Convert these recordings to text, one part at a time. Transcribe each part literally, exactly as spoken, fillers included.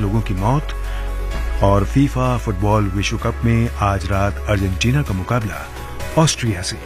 लोगों की मौत। और फीफा फुटबॉल विश्व कप में आज रात अर्जेंटीना का मुकाबला ऑस्ट्रिया से।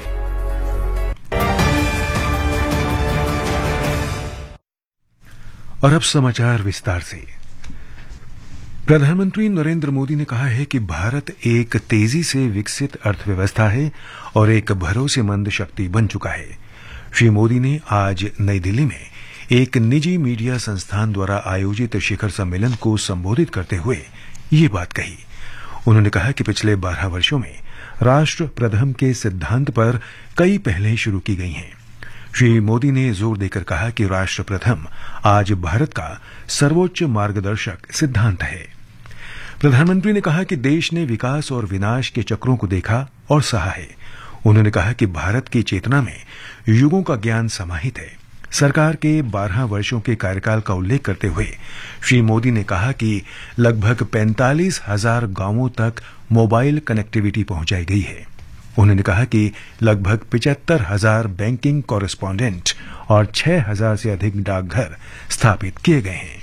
और अब समाचार विस्तार से। प्रधानमंत्री नरेंद्र मोदी ने कहा है कि भारत एक तेजी से विकसित अर्थव्यवस्था है और एक भरोसेमंद शक्ति बन चुका है। श्री मोदी ने आज नई दिल्ली में एक निजी मीडिया संस्थान द्वारा आयोजित शिखर सम्मेलन को संबोधित करते हुए ये बात कही। उन्होंने कहा कि पिछले बारह वर्षों में राष्ट्र प्रथम के सिद्धांत पर कई पहलें शुरू की गई हैं। श्री मोदी ने जोर देकर कहा कि राष्ट्र प्रथम आज भारत का सर्वोच्च मार्गदर्शक सिद्धांत है। प्रधानमंत्री ने कहा कि देश ने विकास और विनाश के चक्रों को देखा और सहा है। उन्होंने कहा कि भारत की चेतना में युगों का ज्ञान समाहित है। सरकार के बारह वर्षों के कार्यकाल का उल्लेख करते हुए श्री मोदी ने कहा कि लगभग पैंतालीस हजार गांवों तक मोबाइल कनेक्टिविटी पहुंचाई गई है। उन्होंने कहा कि लगभग पिचहत्तर हजार बैंकिंग कॉरेस्पॉन्डेंट और छह हजार से अधिक डाकघर स्थापित किए गए हैं।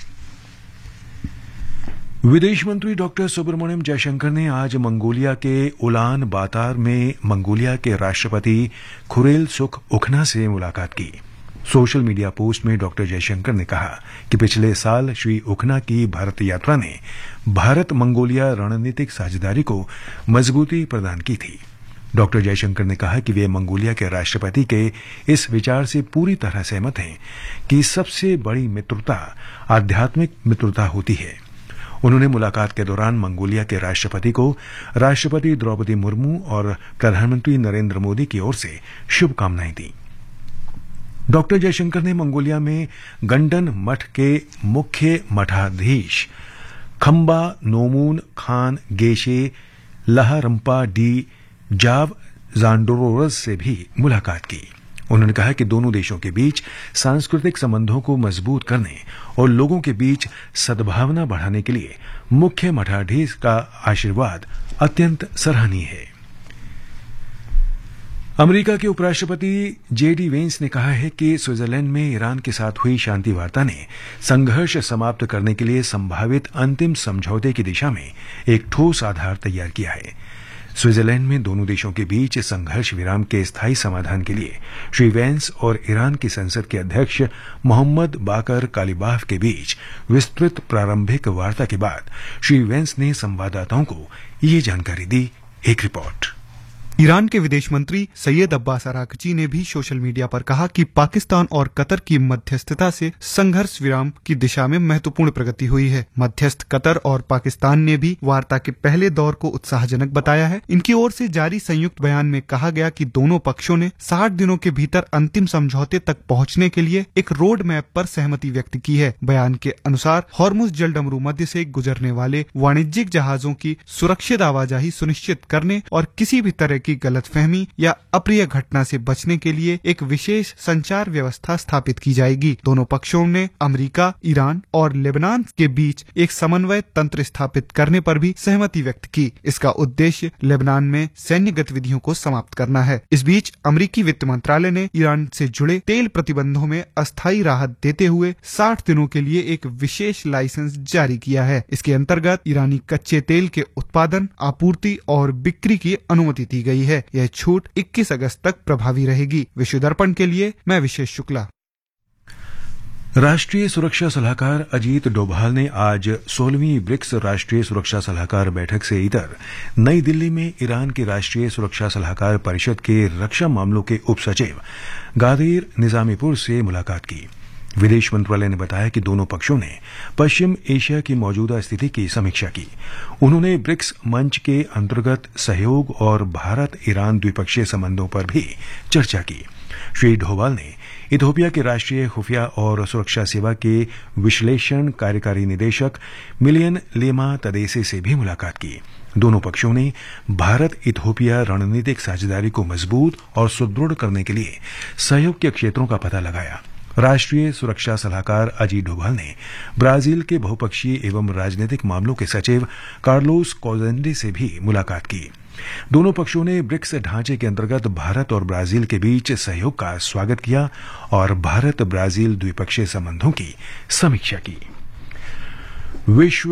विदेश मंत्री डॉक्टर सुब्रमण्यम जयशंकर ने आज मंगोलिया के उलान बातार में मंगोलिया के राष्ट्रपति खुरेलसुख उखना से मुलाकात की। सोशल मीडिया पोस्ट में डॉक्टर जयशंकर ने कहा कि पिछले साल श्री उखना की भारत यात्रा ने भारत मंगोलिया रणनीतिक साझेदारी को मजबूती प्रदान की थी। डॉक्टर जयशंकर ने कहा कि वे मंगोलिया के राष्ट्रपति के इस विचार से पूरी तरह सहमत हैं कि सबसे बड़ी मित्रता आध्यात्मिक मित्रता होती है। उन्होंने मुलाकात के दौरान मंगोलिया के राष्ट्रपति को राष्ट्रपति द्रौपदी मुर्मू और प्रधानमंत्री नरेंद्र मोदी की ओर से शुभकामनाएं दी। डॉक्टर जयशंकर ने मंगोलिया में गंडन मठ के मुख्य मठाधीश खम्बा नोमून खान गेशे लहारम्पा डी जाव जांडोरोरस से भी मुलाकात की। उन्होंने कहा कि दोनों देशों के बीच सांस्कृतिक संबंधों को मजबूत करने और लोगों के बीच सद्भावना बढ़ाने के लिए मुख्य मठाधीश का आशीर्वाद अत्यंत सराहनीय है। अमेरिका के उपराष्ट्रपति जे डी वेंस ने कहा है कि स्विट्जरलैंड में ईरान के साथ हुई शांति वार्ता ने संघर्ष समाप्त करने के लिए संभावित अंतिम समझौते की दिशा में एक ठोस आधार तैयार किया है। स्विट्जरलैंड में दोनों देशों के बीच संघर्ष विराम के स्थायी समाधान के लिए श्री वेंस और ईरान की संसद के अध्यक्ष मोहम्मद बाकर कालिबाफ के बीच विस्तृत प्रारंभिक वार्ता के बाद श्री वेंस ने संवाददाताओं को ये जानकारी दी। एक रिपोर्ट। ईरान के विदेश मंत्री सैयद अब्बास अरागची ने भी सोशल मीडिया पर कहा कि पाकिस्तान और कतर की मध्यस्थता से संघर्ष विराम की दिशा में महत्वपूर्ण प्रगति हुई है। मध्यस्थ कतर और पाकिस्तान ने भी वार्ता के पहले दौर को उत्साहजनक बताया है। इनकी ओर से जारी संयुक्त बयान में कहा गया कि दोनों पक्षों ने साठ दिनों के भीतर अंतिम समझौते तक पहुंचने के लिए एक रोड मैप पर सहमति व्यक्त की है। बयान के अनुसार हॉर्मुज जलडमरू मध्य से गुजरने वाले वाणिज्यिक जहाजों की सुरक्षित आवाजाही सुनिश्चित करने और किसी भी तरह की गलतफहमी या अप्रिय घटना से बचने के लिए एक विशेष संचार व्यवस्था स्थापित की जाएगी। दोनों पक्षों ने अमेरिका, ईरान और लेबनान के बीच एक समन्वय तंत्र स्थापित करने पर भी सहमति व्यक्त की। इसका उद्देश्य लेबनान में सैन्य गतिविधियों को समाप्त करना है। इस बीच अमेरिकी वित्त मंत्रालय ने ईरान से जुड़े तेल प्रतिबंधों में अस्थायी राहत देते हुए साठ दिनों के लिए एक विशेष लाइसेंस जारी किया है। इसके अंतर्गत ईरानी कच्चे तेल के उत्पादन, आपूर्ति और बिक्री की अनुमति दी गई है। यह छूट इक्कीस अगस्त तक प्रभावी रहेगी। विश्व दर्पण के लिए मैं विशेष शुक्ला। राष्ट्रीय सुरक्षा सलाहकार अजीत डोभाल ने आज सोलहवीं ब्रिक्स राष्ट्रीय सुरक्षा सलाहकार बैठक से इतर नई दिल्ली में ईरान के राष्ट्रीय सुरक्षा सलाहकार परिषद के रक्षा मामलों के उप सचिव गादिर निजामीपुर से मुलाकात की। विदेश मंत्रालय ने बताया कि दोनों पक्षों ने पश्चिम एशिया की मौजूदा स्थिति की समीक्षा की। उन्होंने ब्रिक्स मंच के अंतर्गत सहयोग और भारत ईरान द्विपक्षीय संबंधों पर भी चर्चा की। श्री डोभाल ने इथियोपिया के राष्ट्रीय खुफिया और सुरक्षा सेवा के विश्लेषण कार्यकारी निदेशक मिलियन लेमा तदेसे से भी मुलाकात की। दोनों पक्षों ने भारत इथियोपिया रणनीतिक साझेदारी को मजबूत और सुदृढ़ करने के लिए सहयोग के क्षेत्रों का पता लगाया। राष्ट्रीय सुरक्षा सलाहकार अजीत डोभाल ने ब्राजील के बहुपक्षीय एवं राजनीतिक मामलों के सचिव कार्लोस कोजेंडे से भी मुलाकात की। दोनों पक्षों ने ब्रिक्स ढांचे के अंतर्गत भारत और ब्राजील के बीच सहयोग का स्वागत किया और भारत ब्राजील द्विपक्षीय संबंधों की समीक्षा की। विश्व